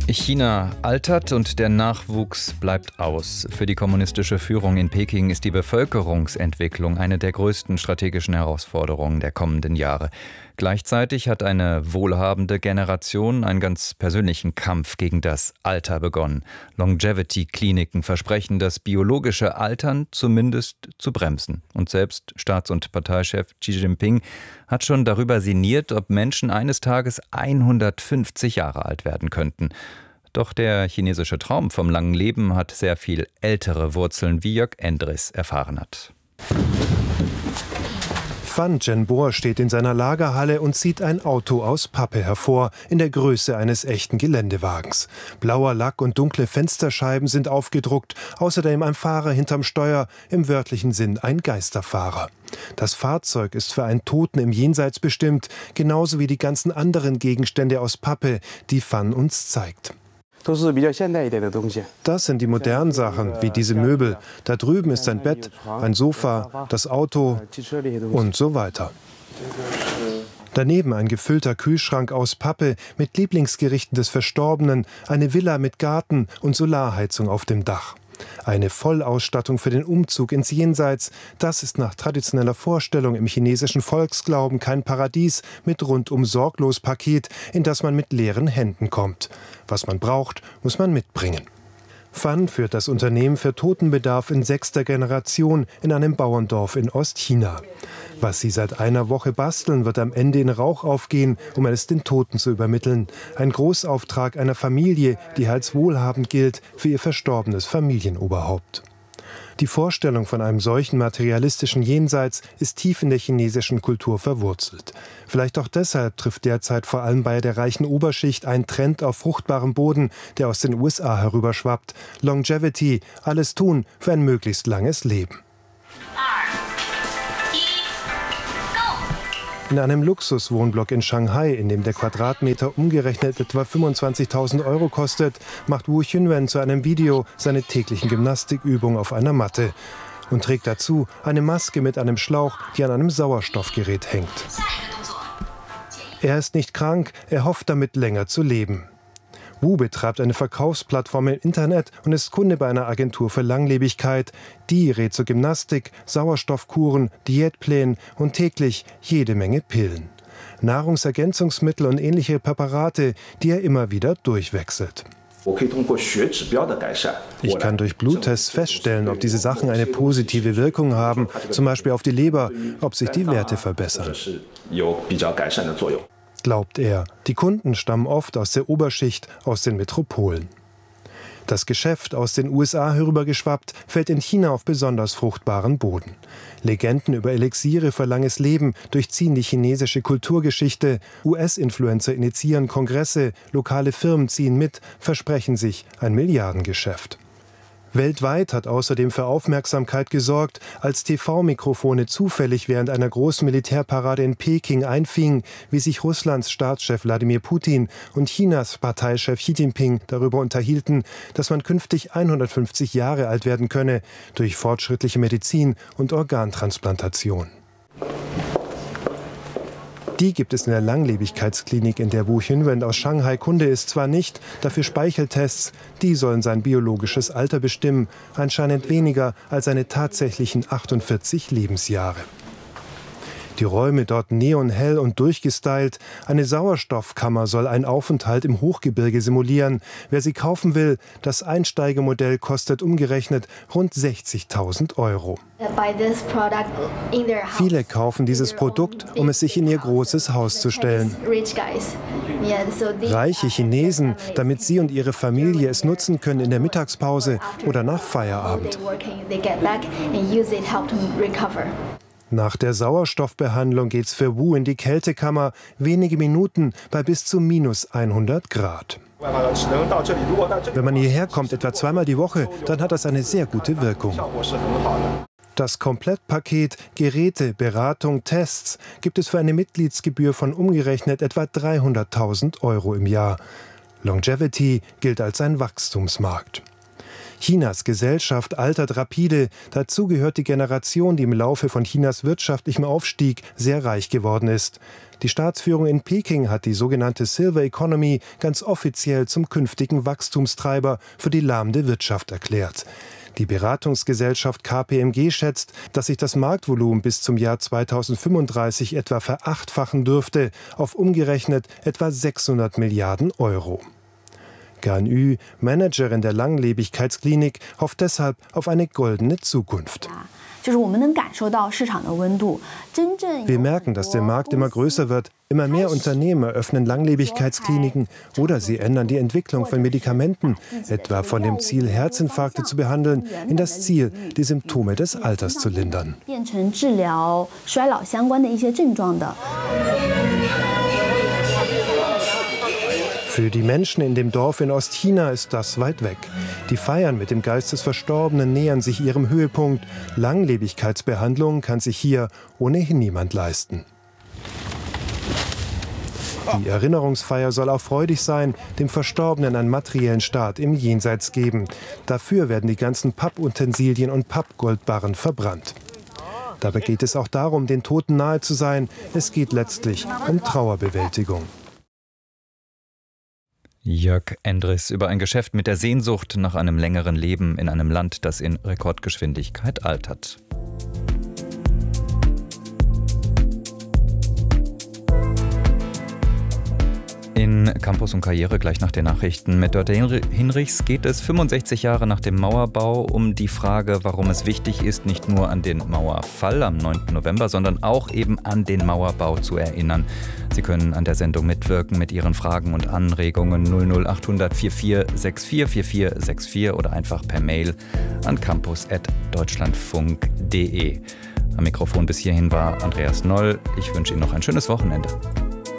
China altert und der Nachwuchs bleibt aus. Für die kommunistische Führung in Peking ist die Bevölkerungsentwicklung eine der größten strategischen Herausforderungen der kommenden Jahre. Gleichzeitig hat eine wohlhabende Generation einen ganz persönlichen Kampf gegen das Alter begonnen. Longevity-Kliniken versprechen, das biologische Altern zumindest zu bremsen. Und selbst Staats- und Parteichef Xi Jinping hat schon darüber sinniert, ob Menschen eines Tages 150 Jahre alt werden könnten. Doch der chinesische Traum vom langen Leben hat sehr viel ältere Wurzeln, wie Jörg Endres erfahren hat. Fan Zhenbo steht in seiner Lagerhalle und zieht ein Auto aus Pappe hervor, in der Größe eines echten Geländewagens. Blauer Lack und dunkle Fensterscheiben sind aufgedruckt, außerdem ein Fahrer hinterm Steuer, im wörtlichen Sinn ein Geisterfahrer. Das Fahrzeug ist für einen Toten im Jenseits bestimmt, genauso wie die ganzen anderen Gegenstände aus Pappe, die Fan uns zeigt. Das sind die modernen Sachen, wie diese Möbel. Da drüben ist ein Bett, ein Sofa, das Auto und so weiter. Daneben ein gefüllter Kühlschrank aus Pappe mit Lieblingsgerichten des Verstorbenen, eine Villa mit Garten und Solarheizung auf dem Dach. Eine Vollausstattung für den Umzug ins Jenseits, das ist nach traditioneller Vorstellung im chinesischen Volksglauben kein Paradies mit rundum sorglos Paket, in das man mit leeren Händen kommt. Was man braucht, muss man mitbringen. Fan führt das Unternehmen für Totenbedarf in 6. Generation in einem Bauerndorf in Ostchina. Was sie seit einer Woche basteln, wird am Ende in Rauch aufgehen, um es den Toten zu übermitteln. Ein Großauftrag einer Familie, die als wohlhabend gilt für ihr verstorbenes Familienoberhaupt. Die Vorstellung von einem solchen materialistischen Jenseits ist tief in der chinesischen Kultur verwurzelt. Vielleicht auch deshalb trifft derzeit vor allem bei der reichen Oberschicht ein Trend auf fruchtbarem Boden, der aus den USA herüberschwappt. Longevity, alles tun für ein möglichst langes Leben. In einem Luxuswohnblock in Shanghai, in dem der Quadratmeter umgerechnet etwa 25.000 € kostet, macht Wu Xunwen zu einem Video seine täglichen Gymnastikübungen auf einer Matte und trägt dazu eine Maske mit einem Schlauch, die an einem Sauerstoffgerät hängt. Er ist nicht krank, er hofft damit länger zu leben. Wu betreibt eine Verkaufsplattform im Internet und ist Kunde bei einer Agentur für Langlebigkeit. Die rät zu Gymnastik, Sauerstoffkuren, Diätplänen und täglich jede Menge Pillen. Nahrungsergänzungsmittel und ähnliche Präparate, die er immer wieder durchwechselt. Ich kann durch Bluttests feststellen, ob diese Sachen eine positive Wirkung haben, zum Beispiel auf die Leber, ob sich die Werte verbessern. Glaubt er. Die Kunden stammen oft aus der Oberschicht, aus den Metropolen. Das Geschäft, aus den USA herübergeschwappt, fällt in China auf besonders fruchtbaren Boden. Legenden über Elixiere für langes Leben durchziehen die chinesische Kulturgeschichte. US-Influencer initiieren Kongresse, lokale Firmen ziehen mit, versprechen sich ein Milliardengeschäft. Weltweit hat außerdem für Aufmerksamkeit gesorgt, als TV-Mikrofone zufällig während einer großen Militärparade in Peking einfingen, wie sich Russlands Staatschef Wladimir Putin und Chinas Parteichef Xi Jinping darüber unterhielten, dass man künftig 150 Jahre alt werden könne durch fortschrittliche Medizin und Organtransplantation. Die gibt es in der Langlebigkeitsklinik, in der Wu Xunwen aus Shanghai Kunde ist, zwar nicht, dafür Speicheltests, die sollen sein biologisches Alter bestimmen, anscheinend weniger als seine tatsächlichen 48 Lebensjahre. Die Räume dort neonhell und durchgestylt. Eine Sauerstoffkammer soll einen Aufenthalt im Hochgebirge simulieren. Wer sie kaufen will, das Einsteigermodell kostet umgerechnet rund 60.000 €. Viele kaufen dieses Produkt, um es sich in ihr großes Haus zu stellen. Reiche Chinesen, damit sie und ihre Familie es nutzen können in der Mittagspause oder nach Feierabend. Nach der Sauerstoffbehandlung geht's für Wu in die Kältekammer, wenige Minuten bei bis zu minus 100 Grad. Wenn man hierher kommt, etwa zweimal die Woche, dann hat das eine sehr gute Wirkung. Das Komplettpaket Geräte, Beratung, Tests gibt es für eine Mitgliedsgebühr von umgerechnet etwa 300.000 € im Jahr. Longevity gilt als ein Wachstumsmarkt. Chinas Gesellschaft altert rapide. Dazu gehört die Generation, die im Laufe von Chinas wirtschaftlichem Aufstieg sehr reich geworden ist. Die Staatsführung in Peking hat die sogenannte Silver Economy ganz offiziell zum künftigen Wachstumstreiber für die lahmende Wirtschaft erklärt. Die Beratungsgesellschaft KPMG schätzt, dass sich das Marktvolumen bis zum Jahr 2035 etwa verachtfachen dürfte, auf umgerechnet etwa 600 Milliarden Euro. Gan Yu, Managerin der Langlebigkeitsklinik, hofft deshalb auf eine goldene Zukunft. Wir merken, dass der Markt immer größer wird. Immer mehr Unternehmen eröffnen Langlebigkeitskliniken oder sie ändern die Entwicklung von Medikamenten, etwa von dem Ziel, Herzinfarkte zu behandeln, in das Ziel, die Symptome des Alters zu lindern. Für die Menschen in dem Dorf in Ostchina ist das weit weg. Die Feiern mit dem Geist des Verstorbenen nähern sich ihrem Höhepunkt. Langlebigkeitsbehandlung kann sich hier ohnehin niemand leisten. Die Erinnerungsfeier soll auch freudig sein, dem Verstorbenen einen materiellen Staat im Jenseits geben. Dafür werden die ganzen Papputensilien und Pappgoldbarren verbrannt. Dabei geht es auch darum, den Toten nahe zu sein. Es geht letztlich um Trauerbewältigung. Jörg Endres über ein Geschäft mit der Sehnsucht nach einem längeren Leben in einem Land, das in Rekordgeschwindigkeit altert. In Campus und Karriere gleich nach den Nachrichten mit Dörte Hinrichs geht es 65 Jahre nach dem Mauerbau um die Frage, warum es wichtig ist, nicht nur an den Mauerfall am 9. November, sondern auch eben an den Mauerbau zu erinnern. Sie können an der Sendung mitwirken mit Ihren Fragen und Anregungen 00800 4464 4464 oder einfach per Mail an campus@deutschlandfunk.de. Am Mikrofon bis hierhin war Andreas Noll. Ich wünsche Ihnen noch ein schönes Wochenende.